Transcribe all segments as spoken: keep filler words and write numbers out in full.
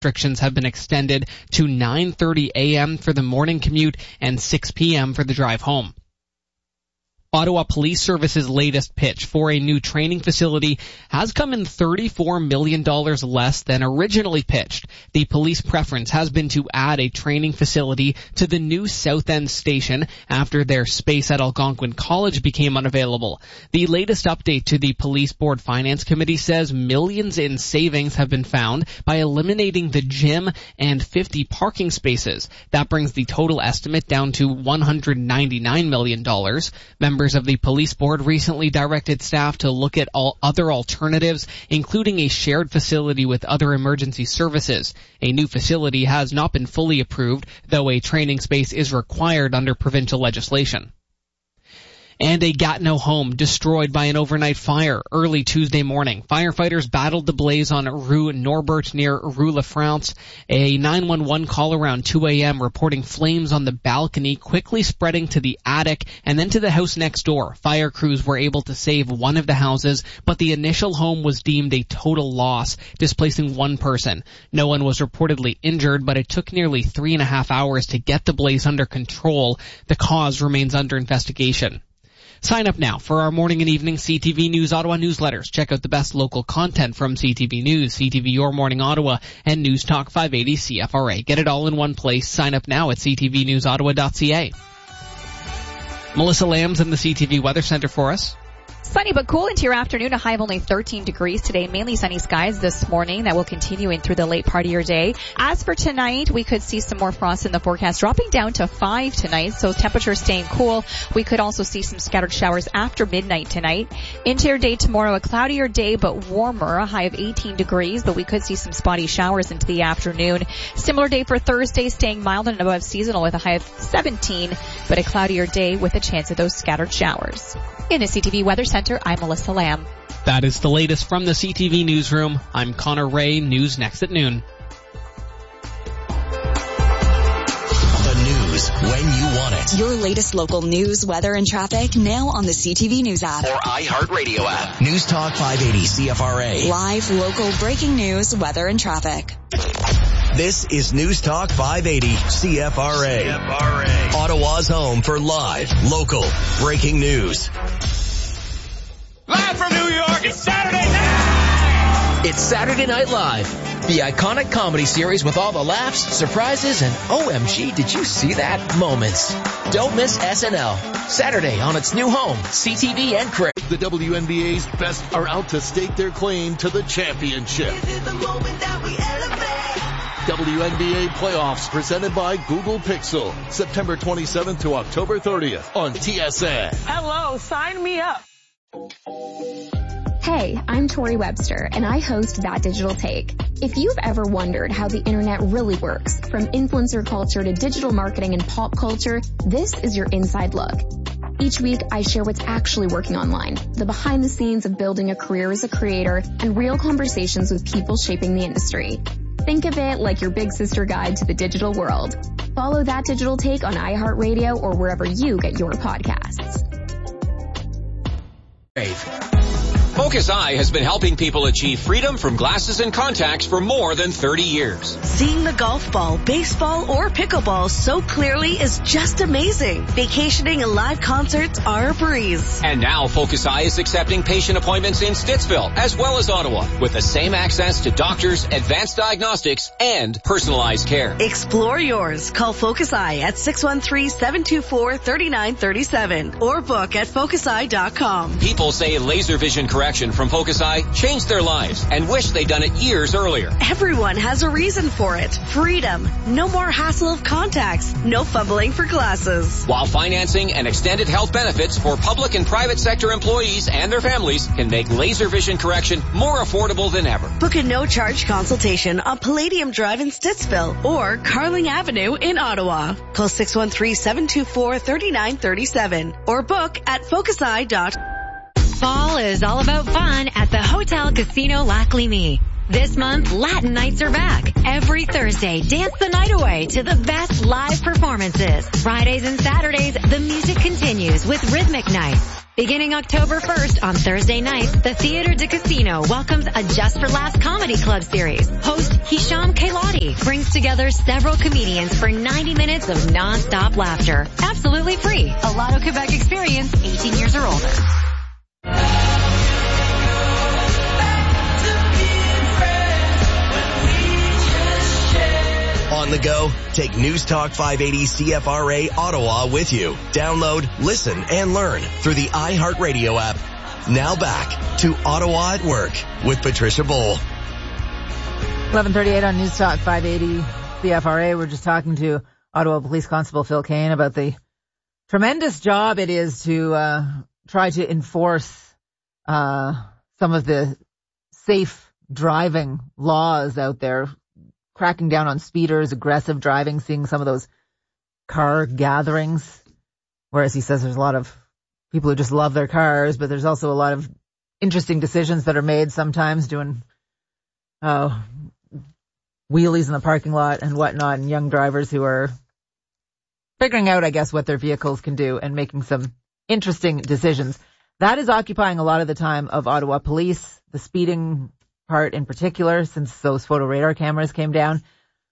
restrictions have been extended to nine thirty a.m. for the morning commute and six p.m. for the drive home. Ottawa Police Service's latest pitch for a new training facility has come in thirty-four million dollars less than originally pitched. The police preference has been to add a training facility to the new South End station after their space at Algonquin College became unavailable. The latest update to the Police Board Finance Committee says millions in savings have been found by eliminating the gym and fifty parking spaces. That brings the total estimate down to one hundred ninety-nine million dollars. Members Members of the police board recently directed staff to look at all other alternatives, including a shared facility with other emergency services. A new facility has not been fully approved, though a training space is required under provincial legislation. And a Gatineau home destroyed by an overnight fire early Tuesday morning. Firefighters battled the blaze on Rue Norbert near Rue La France. A nine one one call around two a.m. reporting flames on the balcony, quickly spreading to the attic and then to the house next door. Fire crews were able to save one of the houses, but the initial home was deemed a total loss, displacing one person. No one was reportedly injured, but it took nearly three and a half hours to get the blaze under control. The cause remains under investigation. Sign up now for our morning and evening C T V News Ottawa newsletters. Check out the best local content from C T V News, C T V Your Morning Ottawa, and News Talk five eighty C F R A. Get it all in one place. Sign up now at c t v news ottawa dot c a. Melissa Lamb's in the C T V Weather Center for us. Sunny but cool into your afternoon, a high of only thirteen degrees today. Mainly sunny skies this morning that will continue in through the late part of your day. As for tonight, we could see some more frost in the forecast, dropping down to five tonight, so temperatures staying cool. We could also see some scattered showers after midnight tonight. Into your day tomorrow, a cloudier day but warmer, a high of eighteen degrees, but we could see some spotty showers into the afternoon. Similar day for Thursday, staying mild and above seasonal with a high of seventeen, but a cloudier day with a chance of those scattered showers. In the C T V Weather Center, I'm Melissa Lamb. That is the latest from the C T V Newsroom. I'm Connor Ray. News next at noon. The news when you want it. Your latest local news, weather, and traffic now on the C T V News app. Or iHeartRadio app. News Talk five eighty C F R A. Live, local, breaking news, weather, and traffic. This is News Talk five eighty C F R A. C F R A. Ottawa's home for live, local, breaking news. Live from New York, it's Saturday night! It's Saturday Night Live, the iconic comedy series with all the laughs, surprises, and O M G, did you see that moments. Don't miss S N L, Saturday on its new home, C T V and Crave. The W N B A's best are out to stake their claim to the championship. This is the moment that we elevate. W N B A playoffs presented by Google Pixel, September twenty-seventh to October thirtieth on T S N. Hello, sign me up. Hey, I'm Tori Webster, and I host That Digital Take. If you've ever wondered how the internet really works, from influencer culture to digital marketing and pop culture, this is your inside look. Each week, I share what's actually working online, the behind the scenes of building a career as a creator, and real conversations with people shaping the industry. Think of it like your big sister guide to the digital world. Follow That Digital Take on iHeartRadio or wherever you get your podcasts. Focus Eye has been helping people achieve freedom from glasses and contacts for more than thirty years. Seeing the golf ball, baseball, or pickleball so clearly is just amazing. Vacationing and live concerts are a breeze. And now Focus Eye is accepting patient appointments in Stittsville as well as Ottawa with the same access to doctors, advanced diagnostics, and personalized care. Explore yours. Call Focus Eye at six one three, seven two four, three nine three seven or book at focus eye dot com. People say laser vision correction from Focus Eye changed their lives and wish they'd done it years earlier. Everyone has a reason for it. Freedom. No more hassle of contacts. No fumbling for glasses. While financing and extended health benefits for public and private sector employees and their families can make laser vision correction more affordable than ever. Book a no-charge consultation on Palladium Drive in Stittsville or Carling Avenue in Ottawa. Call six one three, seven two four, three nine three seven or book at focus eye dot com. Fall is all about fun at the Hotel Casino Lac Lémy. This month, Latin nights are back. Every Thursday, dance the night away to the best live performances. Fridays and Saturdays, the music continues with Rhythmic Nights. Beginning October first on Thursday nights, the Theatre de Casino welcomes a Just for Laughs Comedy Club series. Host Hisham Kailati brings together several comedians for ninety minutes of non-stop laughter. Absolutely free. A Lotto Quebec experience, eighteen years or older. On the go, take News Talk five eighty C F R A Ottawa with you. Download, listen, and learn through the iHeartRadio app. Now back to Ottawa at Work with Patricia Bowl. eleven thirty-eight on News Talk five eighty C F R A. We're just talking to Ottawa Police Constable Phil Kane about the tremendous job it is to uh try to enforce uh some of the safe driving laws out there. Cracking down on speeders, aggressive driving, seeing some of those car gatherings. Whereas he says there's a lot of people who just love their cars, but there's also a lot of interesting decisions that are made sometimes doing uh, wheelies in the parking lot and whatnot, and young drivers who are figuring out, I guess, what their vehicles can do and making some interesting decisions. That is occupying a lot of the time of Ottawa Police, the speeding part in particular, since those photo radar cameras came down.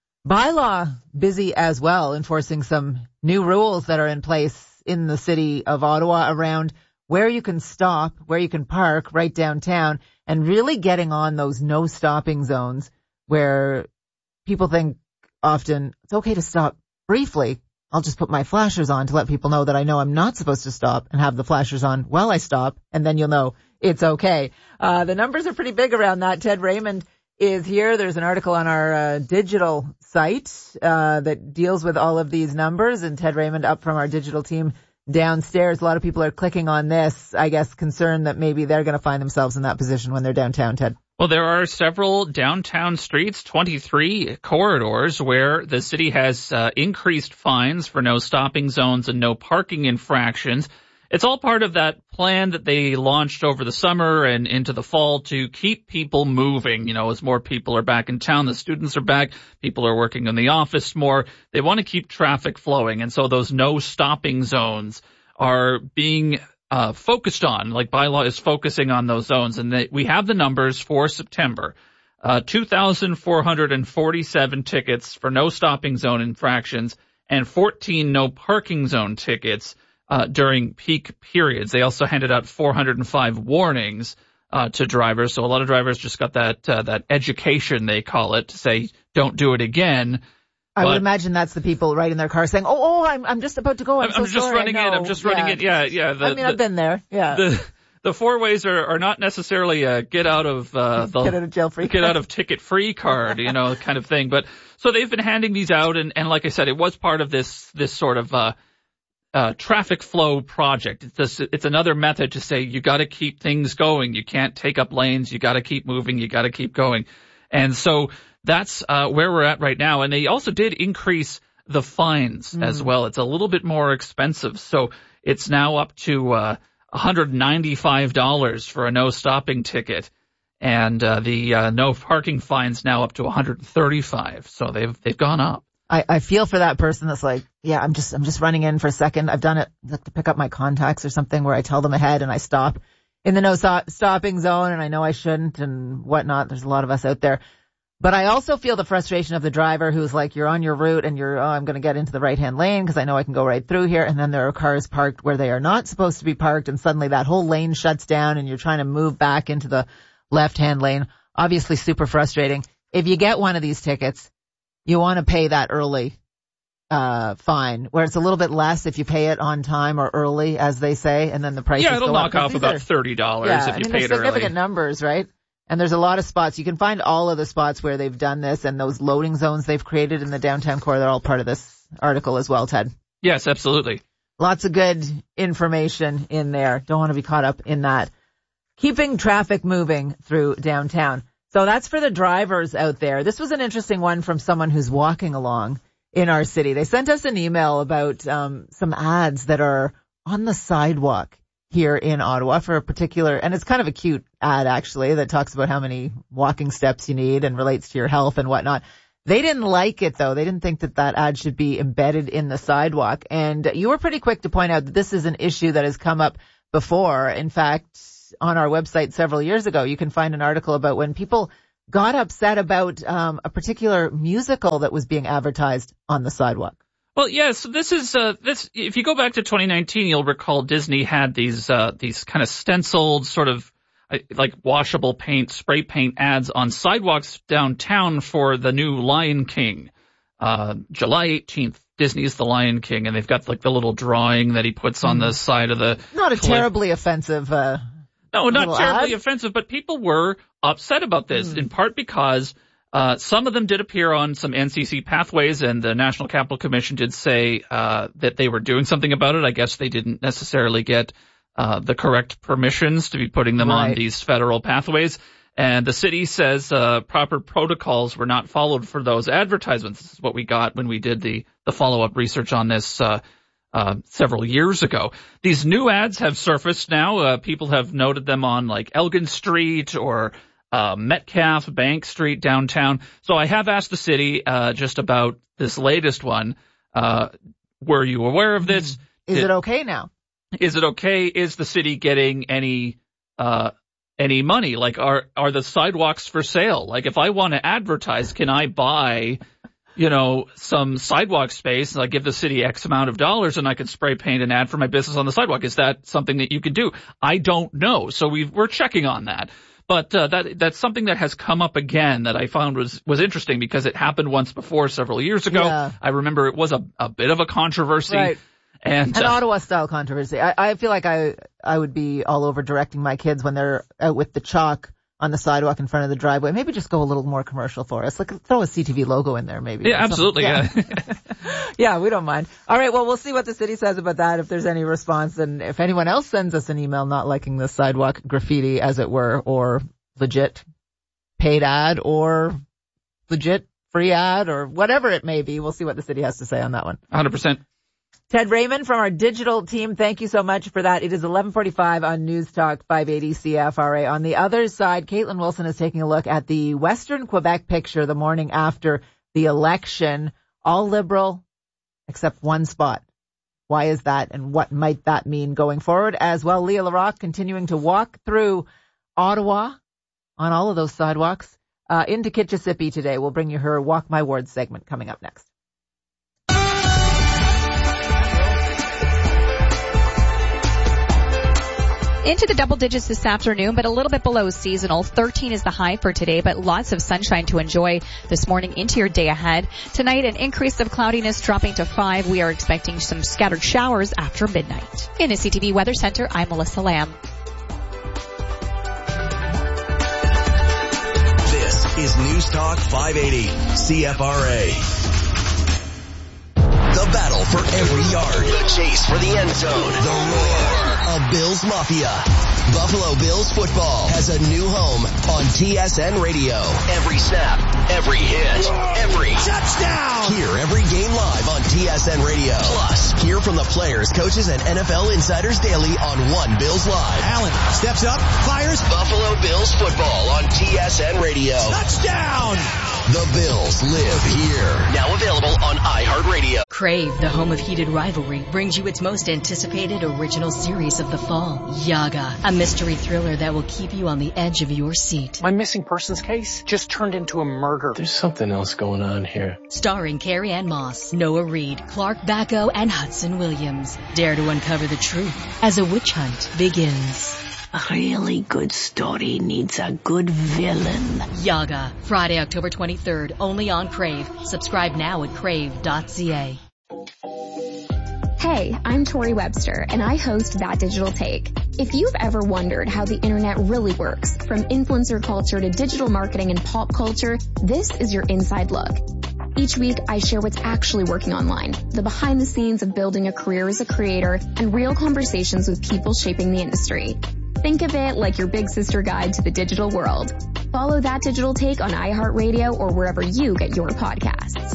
Bylaw busy as well, enforcing some new rules that are in place in the city of Ottawa around where you can stop, where you can park right downtown, and really getting on those no stopping zones where people think often it's okay to stop briefly. I'll just put my flashers on to let people know that I know I'm not supposed to stop, and have the flashers on while I stop, and then you'll know it's okay. Uh, the numbers are pretty big around that. Ted Raymond is here. There's an article on our uh, digital site uh, that deals with all of these numbers, and Ted Raymond up from our digital team downstairs. A lot of people are clicking on this, I guess, concerned that maybe they're going to find themselves in that position when they're downtown, Ted. Well, there are several downtown streets, twenty-three corridors, where the city has uh, increased fines for no stopping zones and no parking infractions. It's all part of that plan that they launched over the summer and into the fall to keep people moving. You know, as more people are back in town, the students are back, people are working in the office more. They want to keep traffic flowing. And so those no stopping zones are being uh focused on, like bylaw is focusing on those zones. And they, we have the numbers for September. Uh, two thousand four hundred forty-seven tickets for no stopping zone infractions and fourteen no parking zone tickets Uh, during peak periods. They also handed out four hundred five warnings uh, to drivers. So a lot of drivers just got that uh, that education, they call it, to say don't do it again. I but would imagine that's the people right in their car saying, "Oh, oh, I'm I'm just about to go. I'm, I'm, so I'm just sorry. running in. I'm just running yeah. in. Yeah, yeah. The, I mean, the, I've been there. Yeah. The the four ways are, are not necessarily a get out of uh, the get out of jail free get out of ticket free card, you know, kind of thing. But so they've been handing these out, and and like I said, it was part of this this sort of uh Uh, traffic flow project. It's just, it's another method to say you got to keep things going. You can't take up lanes. You got to keep moving. You got to keep going. And so that's uh, where we're at right now. And they also did increase the fines mm. as well. It's a little bit more expensive. So it's now up to uh, one hundred ninety-five dollars for a no stopping ticket. And uh, the uh, no parking fines now up to one hundred thirty-five dollars. So they've they've gone up. I, I feel for that person that's like, yeah, I'm just, I'm just running in for a second. I've done it like to pick up my contacts or something where I tell them ahead and I stop in the no stop, stopping zone, and I know I shouldn't and whatnot. There's a lot of us out there. But I also feel the frustration of the driver who's like, you're on your route and you're, oh, I'm going to get into the right hand lane because I know I can go right through here. And then there are cars parked where they are not supposed to be parked. And suddenly that whole lane shuts down and you're trying to move back into the left hand lane. Obviously super frustrating. If you get one of these tickets, you want to pay that early uh fine, where it's a little bit less if you pay it on time or early, as they say, and then the price yeah, it'll go knock up. off about are, thirty dollars yeah, if you I mean, pay it early. Significant numbers, right? And there's a lot of spots. You can find all of the spots where they've done this, and those loading zones they've created in the downtown core. They're all part of this article as well, Ted. Yes, absolutely. Lots of good information in there. Don't want to be caught up in that. Keeping traffic moving through downtown. So that's for the drivers out there. This was an interesting one from someone who's walking along in our city. They sent us an email about um some ads that are on the sidewalk here in Ottawa for a particular, and it's kind of a cute ad actually that talks about how many walking steps you need and relates to your health and whatnot. They didn't like it though. They didn't think that that ad should be embedded in the sidewalk. And you were pretty quick to point out that this is an issue that has come up before. In fact, on our website several years ago, you can find an article about when people got upset about um, a particular musical that was being advertised on the sidewalk. Well, yes, yeah, so this is uh, this. If you go back to twenty nineteen, you'll recall Disney had these uh, these kind of stenciled sort of uh, like washable paint, spray paint ads on sidewalks downtown for the new Lion King. Uh, July eighteenth, Disney's The Lion King, and they've got like the little drawing that he puts on the side of the Not a clip. terribly offensive. Uh, no, not terribly ad. offensive, but people were upset about this mm. in part because. Uh, some of them did appear on some N C C pathways, and the National Capital Commission did say uh, that they were doing something about it. I guess they didn't necessarily get uh, the correct permissions to be putting them right. on these federal pathways. And the city says uh, proper protocols were not followed for those advertisements. This is what we got when we did the, the follow-up research on this uh, uh, several years ago. These new ads have surfaced now. Uh, people have noted them on like Elgin Street or Uh, Metcalf, Bank Street downtown. So I have asked the city uh, just about this latest one. Uh, were you aware of this? Is Did, it okay now? Is it okay? Is the city getting any uh, any money? Like, are are the sidewalks for sale? Like, if I want to advertise, can I buy, you know, some sidewalk space? And I give the city X amount of dollars, and I can spray paint an ad for my business on the sidewalk. Is that something that you can do? I don't know. So we've, we're checking on that. But uh, that that's something that has come up again that I found was, was interesting because it happened once before several years ago. Yeah. I remember it was a, a bit of a controversy. Right. And, An uh, Ottawa-style controversy. I, I feel like I I would be all over directing my kids when they're out with the chalk on the sidewalk in front of the driveway. Maybe just go a little more commercial for us. Like throw a C T V logo in there maybe. Yeah, absolutely. Yeah. Yeah. Yeah, we don't mind. All right, well, we'll see what the city says about that, if there's any response. And if anyone else sends us an email not liking the sidewalk graffiti, as it were, or legit paid ad or legit free ad or whatever it may be. We'll see what the city has to say on that one. one hundred percent. Ted Raymond from our digital team, thank you so much for that. It is eleven forty-five on News Talk five eighty C F R A. On the other side, Caitlin Wilson is taking a look at the Western Quebec picture the morning after the election. All Liberal except one spot. Why is that, and what might that mean going forward? As well, Leah Larocque continuing to walk through Ottawa on all of those sidewalks uh, into Kitchissippi today. We'll bring you her Walk My Ward segment coming up next. Into the double digits this afternoon, but a little bit below seasonal. thirteen is the high for today, but lots of sunshine to enjoy this morning into your day ahead. Tonight, an increase of cloudiness dropping to five. We are expecting some scattered showers after midnight. In the C T V Weather Center, I'm Melissa Lamb. This is News Talk five eighty C F R A. The battle for every yard. The chase for the end zone. The roar of Bills Mafia. Buffalo Bills football has a new home on T S N Radio. Every snap, every hit, every touchdown. Hear every game live on T S N Radio. Plus, hear from the players, coaches, and N F L insiders daily on One Bills Live. Allen steps up, fires. Buffalo Bills football on T S N Radio. Touchdown. The Bills live here. Now available on iHeartRadio. Crave, the home of heated rivalry, brings you its most anticipated original series of the fall, Yaga, a mystery thriller that will keep you on the edge of your seat. My missing persons case just turned into a murder. There's something else going on here. Starring Carrie Ann Moss, Noah Reid, Clark Bacco, and Hudson Williams. Dare to uncover the truth as a witch hunt begins. A really good story needs a good villain. Yaga, Friday, October twenty-third, only on Crave. Subscribe now at crave dot c a. Hey, I'm Tori Webster, and I host That Digital Take. If you've ever wondered how the internet really works, from influencer culture to digital marketing and pop culture, this is your inside look. Each week, I share what's actually working online, the behind the scenes of building a career as a creator, and real conversations with people shaping the industry. Think of it like your big sister guide to the digital world. Follow That Digital Take on iHeartRadio or wherever you get your podcasts.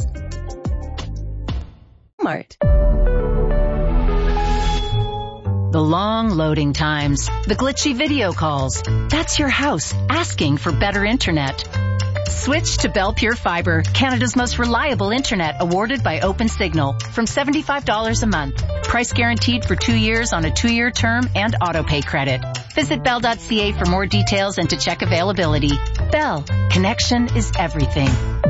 Mart. The long loading times, the glitchy video calls. That's your house asking for better internet. Switch to Bell Pure Fiber, Canada's most reliable internet, awarded by OpenSignal, from seventy-five dollars a month. Price guaranteed for two years on a two-year term and auto-pay credit. Visit bell dot c a for more details and to check availability. Bell, connection is everything.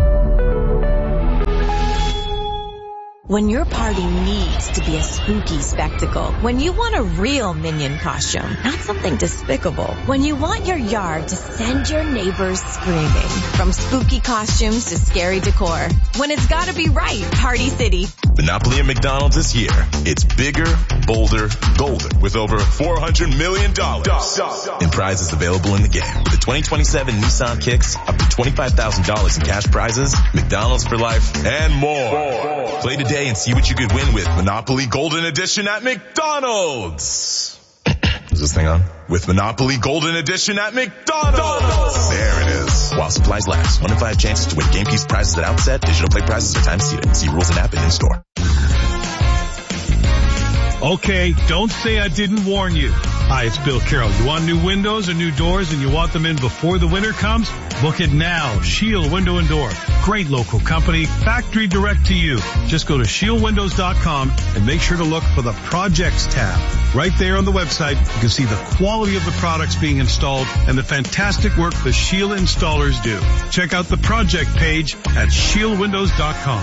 When your party needs to be a spooky spectacle, when you want a real Minion costume, not something despicable, when you want your yard to send your neighbors screaming, from spooky costumes to scary decor, when it's gotta be right, Party City. Monopoly at McDonald's this year. It's bigger, bolder, golden, with over four hundred million dollars in prizes available in the game. With the twenty twenty-seven Nissan Kicks, up to twenty-five thousand dollars in cash prizes, McDonald's for life, and more. Play today and see what you could win with Monopoly Golden Edition at McDonald's. Is this thing on? With Monopoly Golden Edition at McDonald's. There it is. While supplies last. One in five chances to win game piece prizes at outset. Digital play prizes are time seated. See rules and app and in store. Okay, don't say I didn't warn you. Hi, it's Bill Carroll. You want new windows or new doors and you want them in before the winter comes? Book it now. Shield Window and Door. Great local company. Factory direct to you. Just go to shield windows dot com and make sure to look for the Projects tab. Right there on the website, you can see the quality of the products being installed and the fantastic work the Shield installers do. Check out the project page at shield windows dot com.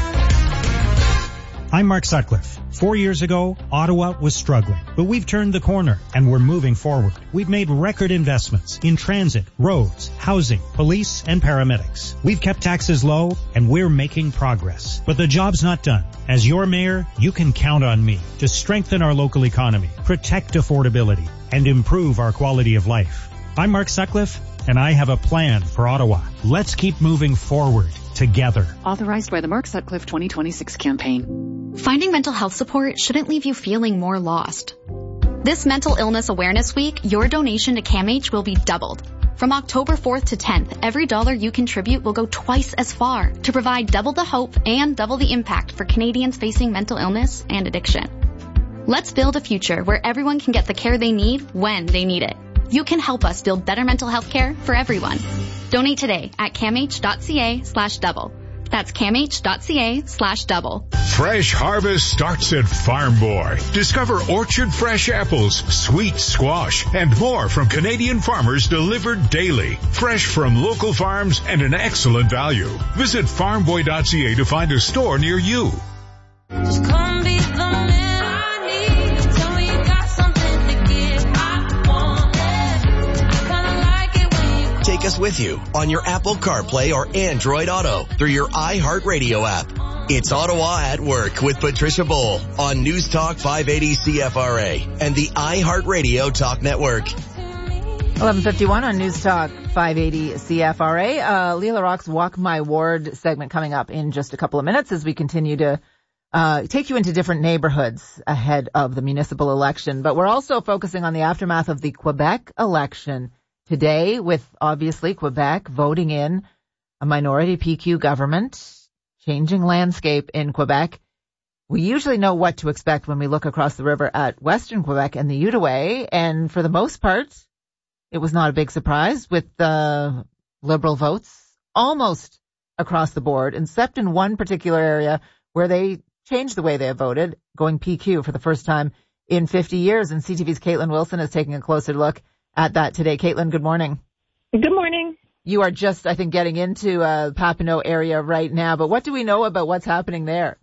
I'm Mark Sutcliffe. Four years ago, Ottawa was struggling, but we've turned the corner and we're moving forward. We've made record investments in transit, roads, housing, police, and paramedics. We've kept taxes low and we're making progress. But the job's not done. As your mayor, you can count on me to strengthen our local economy, protect affordability, and improve our quality of life. I'm Mark Sutcliffe, and I have a plan for Ottawa. Let's keep moving forward together. Authorized by the Mark Sutcliffe twenty twenty-six campaign. Finding mental health support shouldn't leave you feeling more lost. This Mental Illness Awareness Week, your donation to CAMH will be doubled. From October fourth to tenth, every dollar you contribute will go twice as far to provide double the hope and double the impact for Canadians facing mental illness and addiction. Let's build a future where everyone can get the care they need when they need it. You can help us build better mental health care for everyone. Donate today at camh.ca slash double. That's camh.ca slash double. Fresh harvest starts at Farm Boy. Discover orchard fresh apples, sweet squash, and more from Canadian farmers delivered daily. Fresh from local farms and an excellent value. Visit farm boy dot c a to find a store near you. Just come be the man I need. Tell me you got something to give. I want it. I kinda like it when you Take us with you on your Apple CarPlay or Android Auto through your iHeartRadio app. It's Ottawa at Work with Patricia Bowl on News Talk five eighty C F R A and the iHeartRadio Talk Network. eleven fifty-one on News Talk five eighty C F R A. Uh, Leila Rock's Walk My Ward segment coming up in just a couple of minutes as we continue to uh take you into different neighborhoods ahead of the municipal election. But we're also focusing on the aftermath of the Quebec election today, with obviously Quebec voting in a minority P Q government, changing landscape in Quebec. We usually know what to expect when we look across the river at Western Quebec and the Outaouais, and for the most part, it was not a big surprise with the Liberal votes almost across the board, except in one particular area where they changed the way they have voted, going P Q for the first time in fifty years. And C T V's Caitlin Wilson is taking a closer look at that today. Caitlin, good morning. Good morning. You are just, I think, getting into uh Papineau area right now, but what do we know about what's happening there?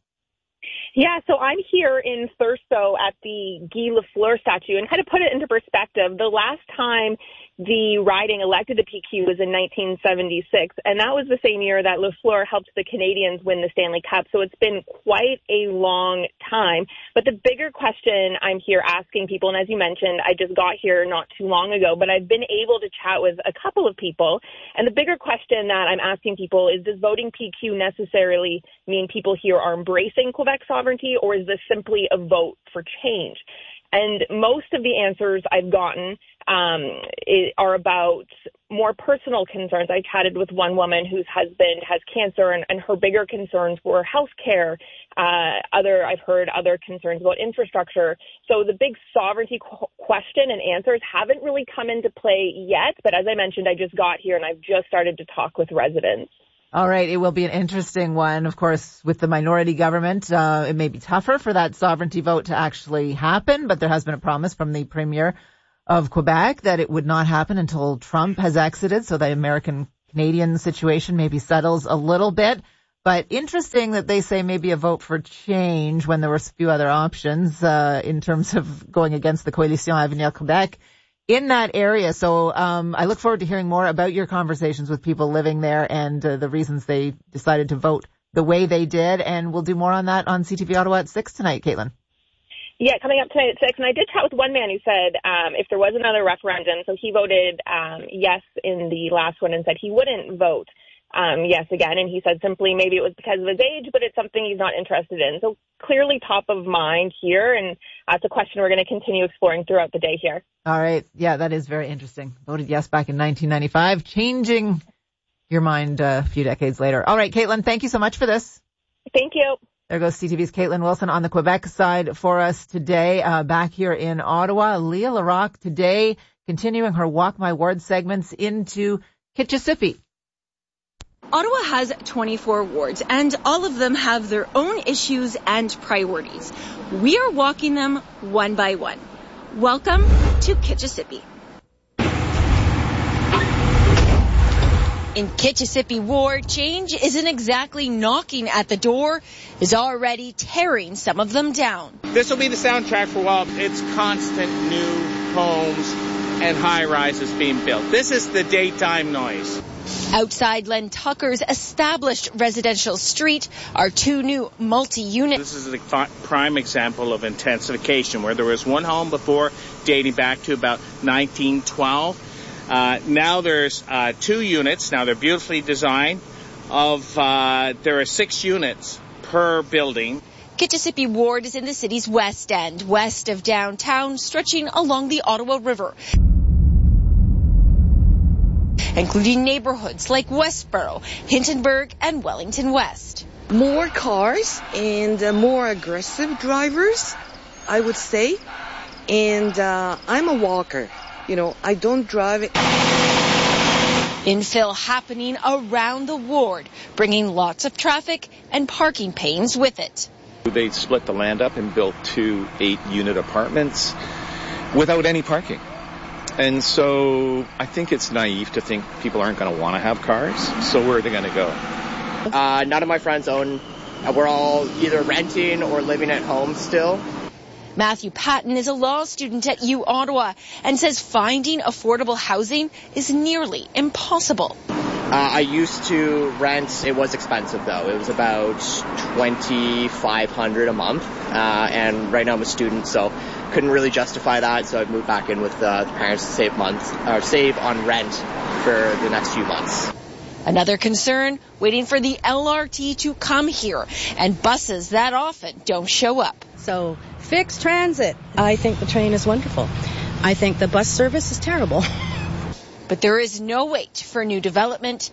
Yeah, so I'm here in Thurso at the Guy Lafleur statue, and kind of put it into perspective, the last time the riding elected the P Q was in nineteen seventy-six, and that was the same year that Lafleur helped the Canadians win the Stanley Cup, so it's been quite a long time. But the bigger question I'm here asking people, and as you mentioned, I just got here not too long ago, but I've been able to chat with a couple of people, and the bigger question that I'm asking people is, does voting P Q necessarily mean people here are embracing Quebec sovereignty, or is this simply a vote for change? And most of the answers I've gotten um, are about more personal concerns. I chatted with one woman whose husband has cancer, and, and her bigger concerns were health care. Uh, other, I've heard other concerns about infrastructure. So the big sovereignty qu- question and answers haven't really come into play yet. But as I mentioned, I just got here and I've just started to talk with residents. All right. It will be an interesting one. Of course, with the minority government, uh, it may be tougher for that sovereignty vote to actually happen, but there has been a promise from the Premier of Quebec that it would not happen until Trump has exited, so the American-Canadian situation maybe settles a little bit. But interesting that they say maybe a vote for change when there were a few other options uh, in terms of going against the Coalition Avenir Québec in that area. So um, I look forward to hearing more about your conversations with people living there and uh, the reasons they decided to vote the way they did. And we'll do more on that on C T V Ottawa at six tonight, Caitlin. Yeah, coming up tonight at six. And I did chat with one man who said um, if there was another referendum, so he voted um, yes in the last one and said he wouldn't vote um, yes again. And he said simply maybe it was because of his age, but it's something he's not interested in. So clearly top of mind here. And that's a question we're going to continue exploring throughout the day here. All right. Yeah, that is very interesting. Voted yes back in nineteen ninety-five, changing your mind uh, a few decades later. All right, Caitlin, thank you so much for this. Thank you. There goes C T V's Caitlin Wilson on the Quebec side for us today. Uh, back here in Ottawa, Leah Larocque today continuing her Walk My Ward segments into Kitchissippi. Ottawa has twenty-four wards, and all of them have their own issues and priorities. We are walking them one by one. Welcome to Kitchissippi. In Kitchissippi Ward, change isn't exactly knocking at the door, is already tearing some of them down. This will be the soundtrack for a while. It's constant new homes and high-rises being built. This is the daytime noise. Outside Len Tucker's established residential street are two new multi-unit. This is a prime example of intensification, where there was one home before dating back to about nineteen twelve. Uh, now there's uh, two units. Now they're beautifully designed. Of uh, there are six units per building. Kitchissippi Ward is in the city's west end, west of downtown, stretching along the Ottawa River, including neighborhoods like Westboro, Hintonburg, and Wellington West. More cars and uh, more aggressive drivers, I would say. And uh, I'm a walker. You know, I don't drive it. Infill happening around the ward, bringing lots of traffic and parking pains with it. They split the land up and built two eight-unit apartments without any parking. And so I think it's naive to think people aren't going to want to have cars. So where are they going to go? Uh, none of my friends own. We're all either renting or living at home still. Matthew Patton is a law student at U Ottawa and says finding affordable housing is nearly impossible. Uh, I used to rent. It was expensive, though. It was about twenty-five hundred dollars a month. Uh, and right now I'm a student, so couldn't really justify that. So I've moved back in with uh, the parents to save months, or save on rent for the next few months. Another concern, waiting for the L R T to come here, and buses that often don't show up. So fix transit. I think the train is wonderful. I think the bus service is terrible. But there is no wait for new development.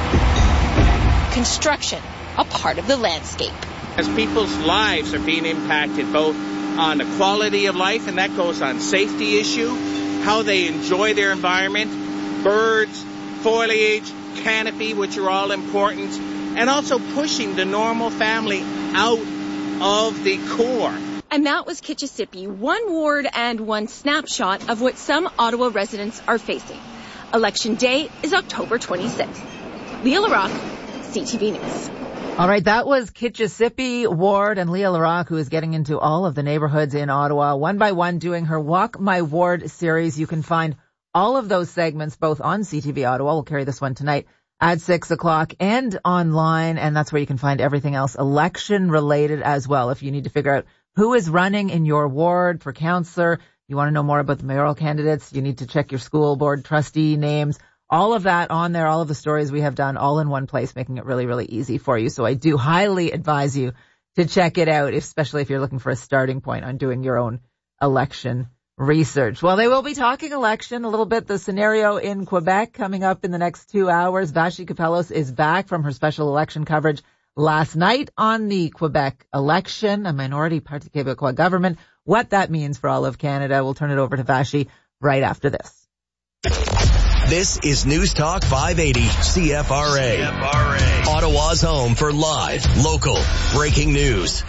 Construction, a part of the landscape. As people's lives are being impacted both on the quality of life, and that goes on safety issue, how they enjoy their environment, birds, foliage, canopy, which are all important, and also pushing the normal family out of the core. And that was Kitchissippi, one ward and one snapshot of what some Ottawa residents are facing. Election day is October twenty-sixth. Leah Larocque, C T V News. All right, that was Kitchissippi Ward and Leah Larocque, who is getting into all of the neighborhoods in Ottawa, one by one, doing her Walk My Ward series. You can find all of those segments both on C T V Ottawa. We'll carry this one tonight at six o'clock and online, and that's where you can find everything else election related as well. If you need to figure out who is running in your ward for councillor, you want to know more about the mayoral candidates, you need to check your school board trustee names, all of that on there, all of the stories we have done all in one place, making it really, really easy for you. So I do highly advise you to check it out, especially if you're looking for a starting point on doing your own election research. Well, they will be talking election a little bit, the scenario in Quebec coming up in the next two hours. Vassy Kapelos is back from her special election coverage last night on the Quebec election, a minority Parti Québécois government. What that means for all of Canada, we'll turn it over to Vashi right after this. This is News Talk five eighty C F R A. C F R A. Ottawa's home for live, local, breaking news.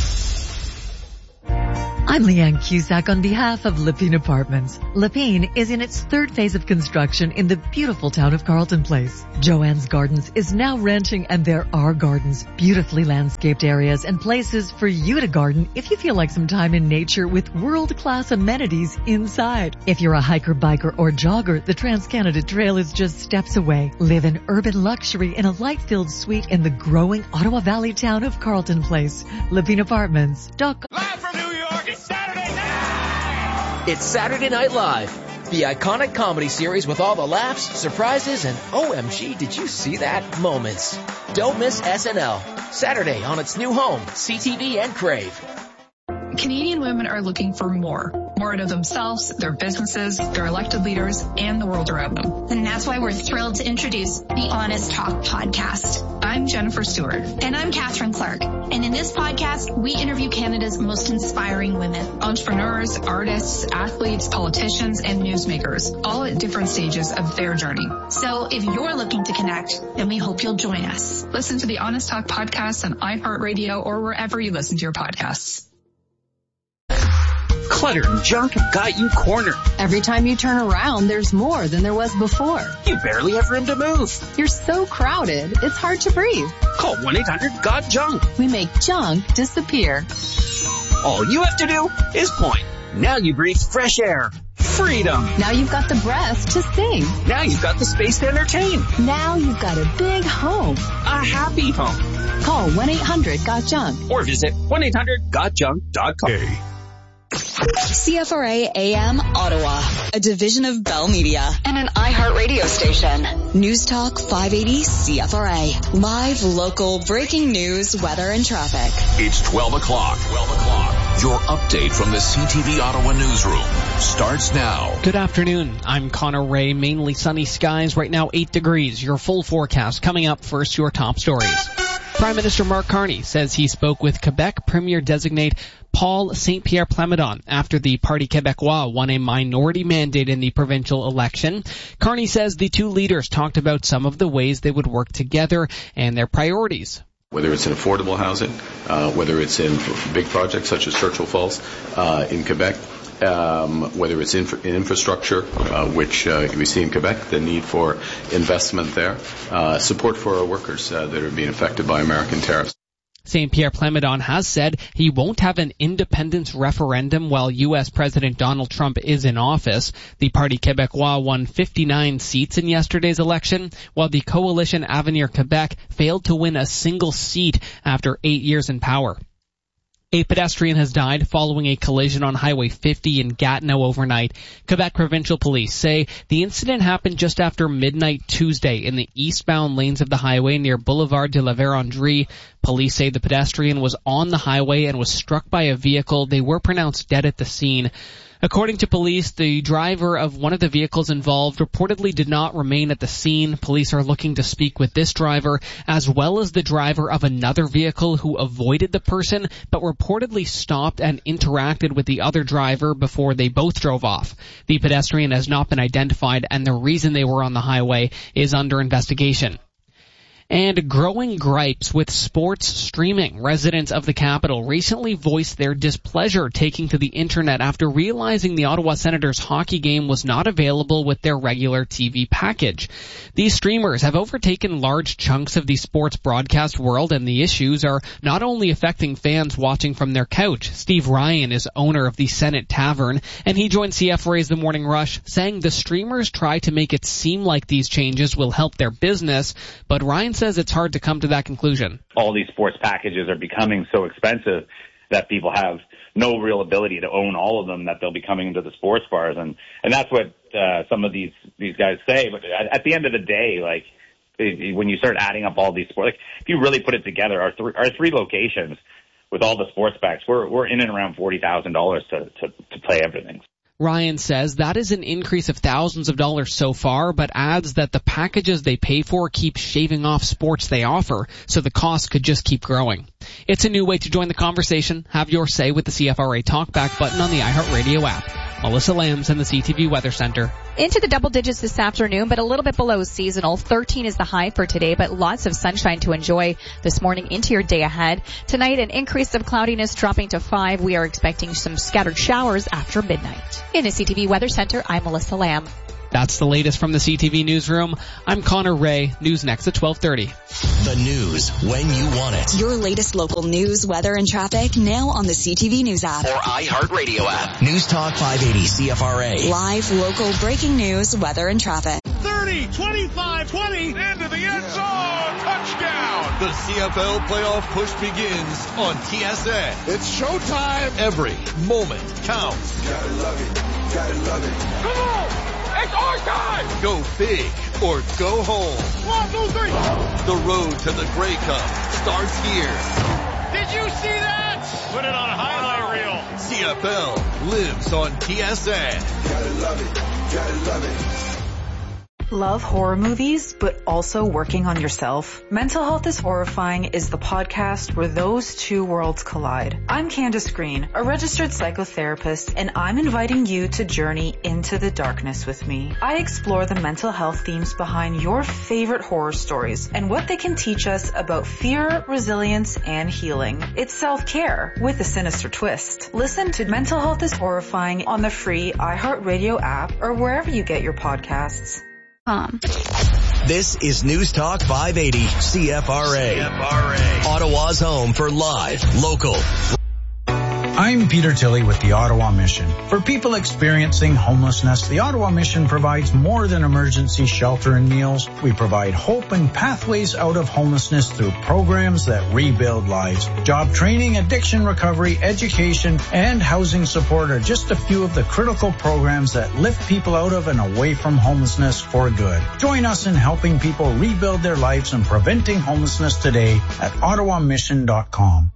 I'm Leanne Cusack on behalf of Lepine Apartments. Lepine is in its third phase of construction in the beautiful town of Carleton Place. Joanne's Gardens is now renting, and there are gardens, beautifully landscaped areas, and places for you to garden if you feel like some time in nature with world-class amenities inside. If you're a hiker, biker, or jogger, the Trans-Canada Trail is just steps away. Live in urban luxury in a light-filled suite in the growing Ottawa Valley town of Carleton Place. Lepine Apartments. Live from New York, it's Saturday night! It's Saturday Night Live, the iconic comedy series with all the laughs, surprises, and O M G, did you see that moments. Don't miss S N L, Saturday on its new home, C T V and Crave. Canadian women are looking for more. More out of themselves, their businesses, their elected leaders, and the world around them. And that's why we're thrilled to introduce the Honest Talk podcast. I'm Jennifer Stewart. And I'm Catherine Clark. And in this podcast, we interview Canada's most inspiring women. Entrepreneurs, artists, athletes, politicians, and newsmakers, all at different stages of their journey. So if you're looking to connect, then we hope you'll join us. Listen to the Honest Talk podcast on iHeartRadio or wherever you listen to your podcasts. Clutter and junk have got you cornered. Every time you turn around, there's more than there was before. You barely have room to move. You're so crowded, it's hard to breathe. Call one eight hundred got junk. We make junk disappear. All you have to do is point. Now you breathe fresh air. Freedom. Now you've got the breath to sing. Now you've got the space to entertain. Now you've got a big home. A happy home. Call one eight hundred got junk. Or visit one eight hundred got junk dot com. Hey. C F R A A M Ottawa, a division of Bell Media and an iHeart radio station. News Talk five eighty C F R A. Live, local, breaking news, weather, and traffic. It's twelve o'clock. twelve o'clock. Your update from the C T V Ottawa newsroom starts now. Good afternoon. I'm Connor Ray. Mainly sunny skies. Right now, eight degrees. Your full forecast coming up. First, your top stories. Prime Minister Mark Carney says he spoke with Quebec Premier-designate Paul Saint-Pierre Plamondon after the Parti Québécois won a minority mandate in the provincial election. Carney says the two leaders talked about some of the ways they would work together and their priorities. Whether it's in affordable housing, uh, whether it's in big projects such as Churchill Falls uh, in Quebec, Um, whether it's infra- in infrastructure, uh, which uh, we see in Quebec, the need for investment there, uh, support for our workers uh, that are being affected by American tariffs. Saint-Pierre Plamondon has said he won't have an independence referendum while U S President Donald Trump is in office. The Parti Québécois won fifty-nine seats in yesterday's election, while the coalition Avenir Quebec failed to win a single seat after eight years in power. A pedestrian has died following a collision on Highway fifty in Gatineau overnight. Quebec Provincial Police say the incident happened just after midnight Tuesday in the eastbound lanes of the highway near Boulevard de la Vérendrye. Police say the pedestrian was on the highway and was struck by a vehicle. They were pronounced dead at the scene. According to police, the driver of one of the vehicles involved reportedly did not remain at the scene. Police are looking to speak with this driver as well as the driver of another vehicle who avoided the person but reportedly stopped and interacted with the other driver before they both drove off. The pedestrian has not been identified and the reason they were on the highway is under investigation. And growing gripes with sports streaming. Residents of the capital recently voiced their displeasure taking to the internet after realizing the Ottawa Senators hockey game was not available with their regular T V package. These streamers have overtaken large chunks of the sports broadcast world, and the issues are not only affecting fans watching from their couch. Steve Ryan is owner of the Senate Tavern, and he joined C F R A's The Morning Rush, saying the streamers try to make it seem like these changes will help their business, but Ryan says it's hard to come to that conclusion. All these sports packages are becoming so expensive that people have no real ability to own all of them, that they'll be coming into the sports bars. And, and that's what uh, some of these, these guys say. But at, at the end of the day, like, it, when you start adding up all these sports, like, if you really put it together, our three, our three locations with all the sports packs, we're, we're in and around forty thousand dollars to, to, to play everything. Ryan says that is an increase of thousands of dollars so far, but adds that the packages they pay for keep shaving off sports they offer, so the cost could just keep growing. It's a new way to join the conversation. Have your say with the C F R A Talkback button on the iHeartRadio app. Melissa Lambs in the C T V Weather Center. Into the double digits this afternoon, but a little bit below seasonal. thirteen is the high for today, but lots of sunshine to enjoy this morning into your day ahead. Tonight, an increase of cloudiness dropping to five. We are expecting some scattered showers after midnight. In the C T V Weather Center, I'm Melissa Lamb. That's the latest from the C T V Newsroom. I'm Connor Ray. News next at twelve thirty. The news when you want it. Your latest local news, weather, and traffic now on the C T V News app. Or iHeartRadio app. News Talk five eighty C F R A. Live, local, breaking news, weather, and traffic. thirty, twenty-five, twenty, into the end zone, touchdown! The C F L playoff push begins on T S N. It's showtime. Every moment counts. Gotta love it, gotta love it. Come on! It's our time! Go big or go home. One, two, three. The road to the Grey Cup starts here. Did you see that? Put it on a highlight reel. C F L lives on T S N. Gotta love it. Gotta love it. Love horror movies, but also working on yourself? Mental Health is Horrifying is the podcast where those two worlds collide. I'm Candace Green, a registered psychotherapist, and I'm inviting you to journey into the darkness with me. I explore the mental health themes behind your favorite horror stories and what they can teach us about fear, resilience, and healing. It's self-care with a sinister twist. Listen to Mental Health is Horrifying on the free iHeartRadio app or wherever you get your podcasts. Um. This is News Talk five eighty C F R A. C F R A. Ottawa's home for live, local. I'm Peter Tilley with the Ottawa Mission. For people experiencing homelessness, the Ottawa Mission provides more than emergency shelter and meals. We provide hope and pathways out of homelessness through programs that rebuild lives. Job training, addiction recovery, education, and housing support are just a few of the critical programs that lift people out of and away from homelessness for good. Join us in helping people rebuild their lives and preventing homelessness today at ottawa mission dot com.